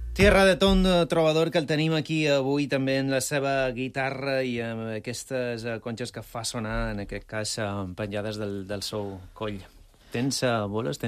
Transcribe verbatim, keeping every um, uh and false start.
Tierra de Ton, trobador, que el tenim aquí avui també en la seva guitarra i amb aquestes conxes que fa sonar, en aquest cas, penjades del, del seu coll. Tens uh, boles? Tens